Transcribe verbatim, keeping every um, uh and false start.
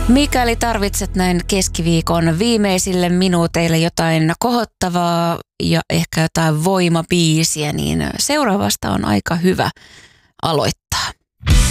Mikäli tarvitset näin keskiviikon viimeisille minuuteille jotain kohottavaa ja ehkä jotain voimabiisiä, niin seuraavasta on aika hyvä aloittaa.